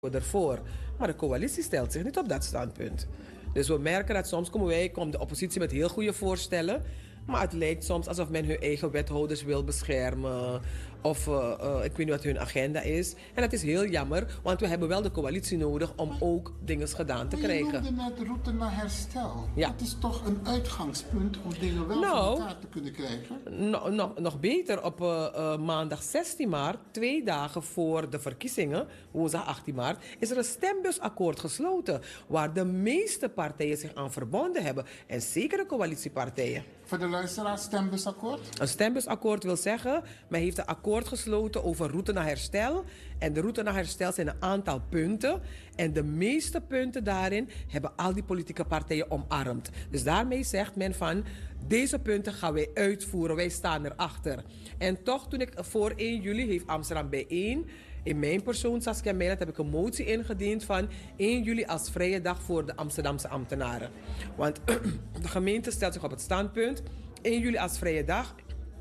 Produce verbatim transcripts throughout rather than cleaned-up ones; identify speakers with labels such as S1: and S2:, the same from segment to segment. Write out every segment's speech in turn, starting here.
S1: ervoor. Maar de coalitie stelt zich niet op dat standpunt. Dus we merken dat soms komen wij, komt de oppositie met heel goede voorstellen. Maar het lijkt soms alsof men hun eigen wethouders wil beschermen. Of uh, uh, ik weet niet wat hun agenda is. En dat is heel jammer, want we hebben wel de coalitie nodig om ook dingen gedaan te
S2: maar
S1: krijgen.
S2: Je noemde net route naar herstel.
S1: Ja.
S2: Dat is toch een uitgangspunt om dingen wel
S1: Nou,
S2: voor elkaar te kunnen krijgen?
S1: No, nog, nog beter, op uh, uh, maandag zestien maart, twee dagen voor de verkiezingen, woensdag achttien maart, is er een stembusakkoord gesloten. Waar de meeste partijen zich aan verbonden hebben. En zeker de coalitiepartijen.
S2: Voor de luisteraar, stembusakkoord?
S1: Een stembusakkoord wil zeggen, men heeft een akkoord gesloten over route naar herstel. En de route naar herstel zijn een aantal punten. En de meeste punten daarin hebben al die politieke partijen omarmd. Dus daarmee zegt men van, deze punten gaan wij uitvoeren, wij staan erachter. En toch, toen ik voor één juli heeft Amsterdam bijeen, in mijn persoon, Saskia Meiland, heb ik een motie ingediend van één juli als vrije dag voor de Amsterdamse ambtenaren. Want de gemeente stelt zich op het standpunt, één juli als vrije dag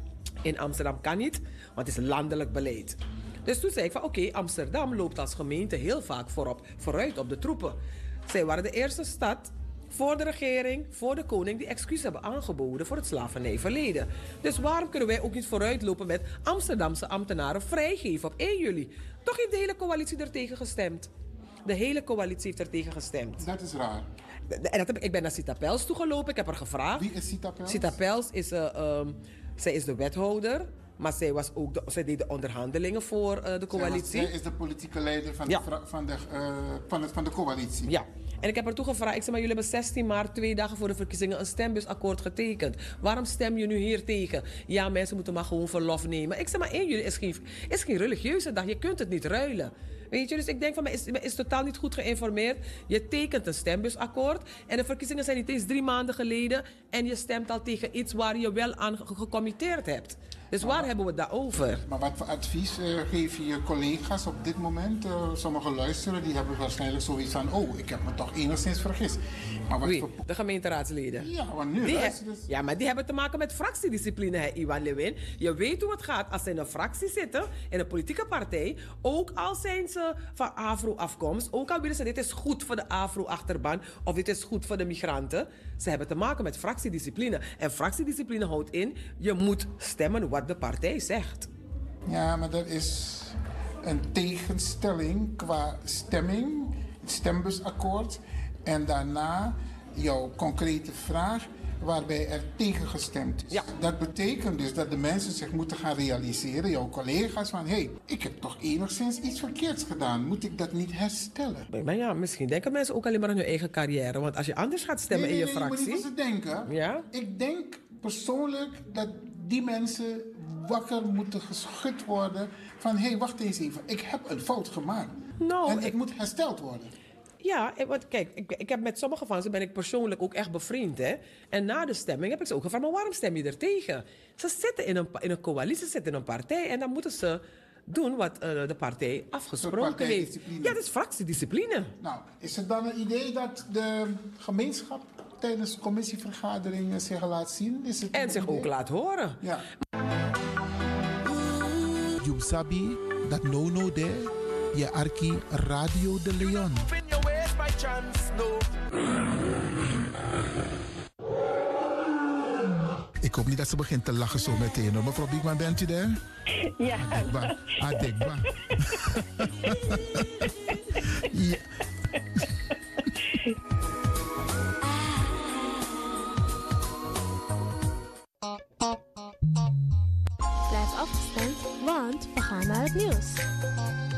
S1: in Amsterdam kan niet, want het is landelijk beleid. Dus toen zei ik van oké, okay, Amsterdam loopt als gemeente heel vaak voorop, vooruit op de troepen. Zij waren de eerste stad voor de regering, voor de koning, die excuus hebben aangeboden voor het slavernijverleden. Dus waarom kunnen wij ook niet vooruitlopen met Amsterdamse ambtenaren vrijgeven op één juli? Toch heeft de hele coalitie er tegen gestemd. De hele coalitie heeft er tegen gestemd.
S2: Dat is raar.
S1: En dat heb ik, ik ben naar Sita Pels toegelopen, ik heb haar gevraagd.
S2: Wie is Sita Pels?
S1: Sita Pels is, uh, um, zij is de wethouder. Maar zij, was ook de, zij deed de onderhandelingen voor uh, de coalitie.
S2: Zij, was, zij is de politieke leider van,
S1: ja.
S2: de, van, de, uh, van, het, van de coalitie.
S1: Ja. En ik heb haar toen gevraagd, ik zeg maar, jullie hebben zestien maart, twee dagen voor de verkiezingen, een stembusakkoord getekend. Waarom stem je nu hier tegen? Ja, mensen moeten maar gewoon verlof nemen. Ik zeg maar, één juli is geen, is geen religieuze dag, je kunt het niet ruilen. Weet je, dus ik denk van, men is, men is totaal niet goed geïnformeerd. Je tekent een stembusakkoord en de verkiezingen zijn niet eens drie maanden geleden en je stemt al tegen iets waar je wel aan gecommitteerd hebt. Dus waar maar, hebben we het daarover?
S2: Maar wat voor advies uh, geef je je collega's op dit moment? Uh, sommige luisteren die hebben waarschijnlijk zoiets van, oh, ik heb me toch enigszins vergist. Maar wat
S1: Wie?
S2: voor...
S1: De gemeenteraadsleden?
S2: Ja, want nu luisteren
S1: he- Ja, maar die hebben te maken met fractiediscipline, hè, Iwan Lewin. Je weet hoe het gaat als ze in een fractie zitten, in een politieke partij, ook al zijn ze van Afro-afkomst, ook al willen ze, dit is goed voor de Afro-achterban, of dit is goed voor de migranten. Ze hebben te maken met fractiediscipline. En fractiediscipline houdt in, je moet stemmen wat de partij zegt.
S2: Ja, maar er is een tegenstelling qua stemming, het stembusakkoord, en daarna jouw concrete vraag waarbij er tegen gestemd is.
S1: Ja.
S2: Dat betekent dus dat de mensen zich moeten gaan realiseren, jouw collega's, van hé, hey, ik heb toch enigszins iets verkeerds gedaan. Moet ik dat niet herstellen?
S1: Maar ja, misschien denken mensen ook alleen maar aan hun eigen carrière. Want als je anders gaat stemmen
S2: nee, nee,
S1: in je
S2: nee,
S1: fractie...
S2: Nee, nee, je moet niet wat ze denken.
S1: Ja?
S2: Ik denk persoonlijk dat die mensen wakker moeten geschud worden van hé, hey, wacht eens even, ik heb een fout gemaakt.
S1: Nou,
S2: en het
S1: ik...
S2: moet hersteld worden.
S1: Ja, want kijk, ik, ik heb met sommige van ze ben ik persoonlijk ook echt bevriend. Hè? En na de stemming heb ik ze ook gevraagd, maar waarom stem je er tegen? Ze zitten in een, in een coalitie, ze zitten in een partij en dan moeten ze doen wat uh, de partij afgesproken heeft. Ja, dat is fractiediscipline.
S2: Nou, is er dan een idee dat de gemeenschap tijdens commissievergaderingen zich laat zien? Is het
S1: en zich
S2: idee?
S1: ook laat horen.
S2: Ja.
S3: You sabi that no no there, je arki Radio de Leon. Ik hoop niet dat ze begint te lachen zo meteen. Hoor. Mevrouw Biekman, bent u daar?
S4: Ja.
S3: Adekba. Adekba. Ja.
S5: Blijf afgestemd, want we gaan naar het nieuws.